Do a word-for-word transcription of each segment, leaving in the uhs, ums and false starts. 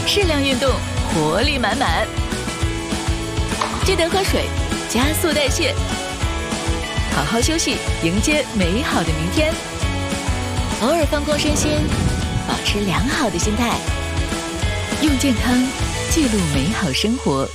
适量运动，活力满满。记得喝水，加速代谢。好好休息，迎接美好的明天。偶尔放空身心，保持良好的心态，用健康记录美好生活。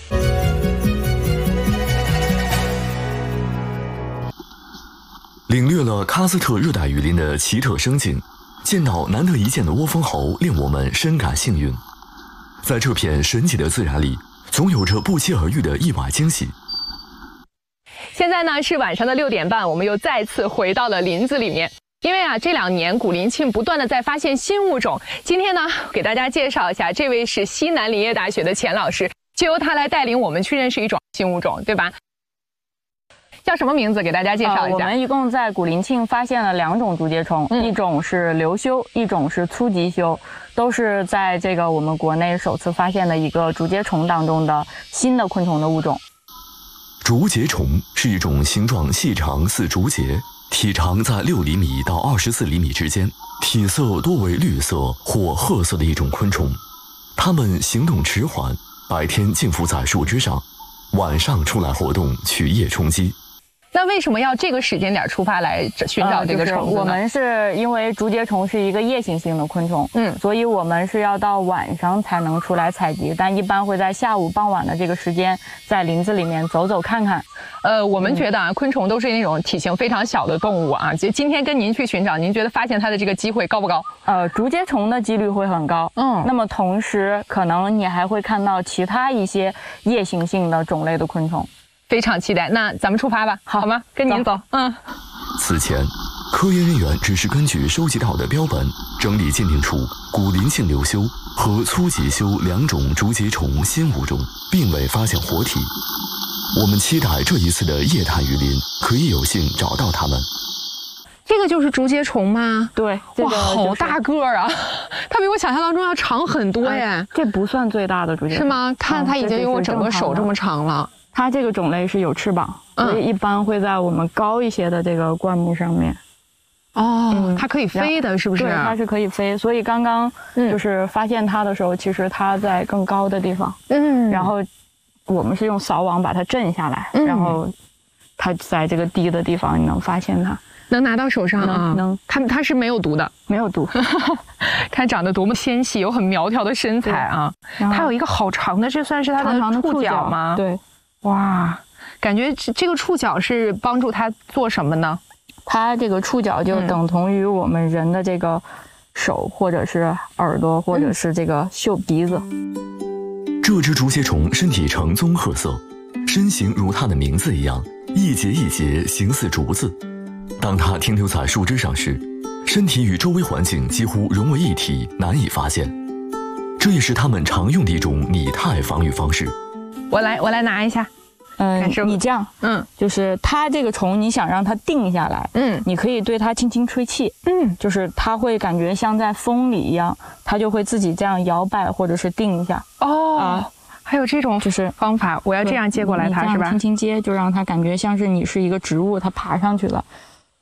领略了喀斯特热带雨林的奇特生境，见到难得一见的窝蜂猴，令我们深感幸运。在这片神奇的自然里，总有着不期而遇的意外惊喜。 现在呢是晚上的六点半，我们又再次回到了林子里面。因为啊，这两年古林沁不断的在发现新物种。今天呢，给大家介绍一下，这位是西南林业大学的钱老师，就由他来带领我们去认识一种新物种，对吧？叫什么名字？给大家介绍一下。 呃、我们一共在古林沁发现了两种竹节虫，嗯、一种是瘤修，一种是粗棘修，都是在这个我们国内首次发现的一个竹节虫当中的新的昆虫的物种。 竹节虫是一种形状细长似竹节，体长在六厘米到二十四厘米之间，体色多为绿色或褐色的一种昆虫。它们行动迟缓，白天静伏在树枝上，晚上出来活动，取叶充饥。 那为什么要这个时间点出发来寻找这个虫子呢？ 呃就是、我们是因为竹节虫是一个夜行性的昆虫，嗯，所以我们是要到晚上才能出来采集，但一般会在下午傍晚的这个时间，在林子里面走走看看。 呃，我们觉得啊，昆虫都是那种体型非常小的动物啊。就今天跟您去寻找，您觉得发现它的这个机会高不高？ 呃，竹节虫的几率会很高，嗯。那么同时，可能你还会看到其他一些夜行性的种类的昆虫。 非常期待，那咱们出发吧，好, 好吗？跟您走。嗯。 此前，科研人员只是根据收集到的标本，整理鉴定出古林沁瘤修和粗棘修两种竹节虫新物种，并未发现活体。我们期待这一次的夜探雨林可以有幸找到它们。 这个就是竹节虫吗？ 对，这个哇，好大个儿啊！它比我想象当中要长很多耶。 呃、这不算最大的竹节虫， 是吗？看它已经有我整个手这么长了。 它这个种类是有翅膀，所以一般会在我们高一些的这个灌木上面。 哦，嗯、它可以飞的，是不是？ 对，它是可以飞。所以刚刚就是发现它的时候，嗯、其实它在更高的地方。嗯。然后我们是用扫网把它震下来，嗯、然后它在这个低的地方，你能发现它。 能拿到手上啊？ 能。 它它是没有毒的， 没有毒。 看长得多么纤细，有很苗条的身材啊。它有一个好长的，这算是它的触角吗？ 对。 哇，感觉这个触角是帮助它做什么呢？ 它这个触角就等同于我们人的这个手，或者是耳朵，或者是这个嗅鼻子。 这只竹节虫身体呈棕褐色，身形如它的名字一样，一节一节形似竹子。当它停留在树枝上时，身体与周围环境几乎融为一体，难以发现。这也是它们常用的一种拟态防御方式。 我来，我来拿一下。 嗯，你这样，嗯，就是它这个虫，你想让它定下来，嗯，你可以对它轻轻吹气，嗯，就是它会感觉像在风里一样，它就会自己这样摇摆或者是定一下。哦，啊， 还有这种就是方法，我要这样接过来它，是吧？ 轻轻接，就让它感觉像是你是一个植物，它爬上去了。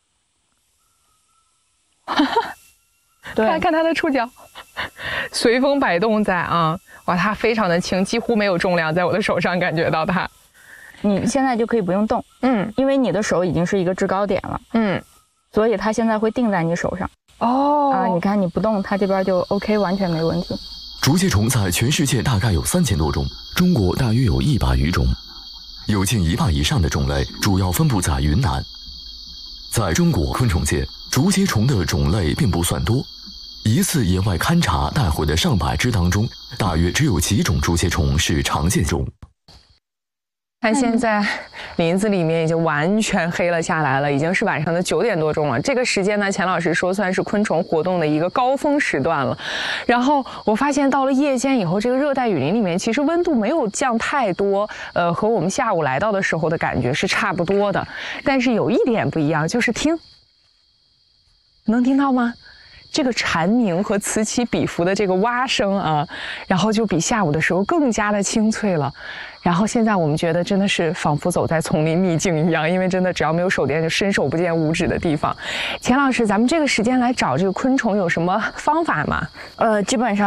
哈哈，对，看看它的触角，随风摆动在啊。哇，它非常的轻，几乎没有重量，在我的手上感觉到它。 你现在就可以不用动，嗯，因为你的手已经是一个制高点了，嗯，所以它现在会定在你手上。哦，啊，你看你不动，它这边就 OK， 完全没问题。 竹节虫在全世界大概有三千多种，中国大约有一百余种，有近一半以上的种类主要分布在云南。在中国昆虫界，竹节虫的种类并不算多。一次野外勘察带回的上百只当中，大约只有几种竹节虫是常见种。 看现在林子里面已经完全黑了下来了，已经是晚上的九点多钟了。这个时间呢，钱老师说算是昆虫活动的一个高峰时段了。然后我发现到了夜间以后，这个热带雨林里面其实温度没有降太多，呃，和我们下午来到的时候的感觉是差不多的。但是有一点不一样，就是听，能听到吗？这个蝉鸣和此起彼伏的这个蛙声啊，然后就比下午的时候更加的清脆了。然后现在我们觉得真的是仿佛走在丛林秘境一样，因为真的只要没有手电就伸手不见五指的地方。钱老师，咱们这个时间来找这个昆虫有什么方法吗？ 呃，基本上